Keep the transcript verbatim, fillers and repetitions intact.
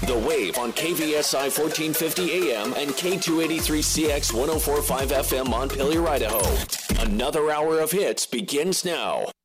The Wave on K V S I fourteen fifty A M and K two eighty-three C X ten forty-five F M Montpelier, Idaho. Another hour of hits begins now.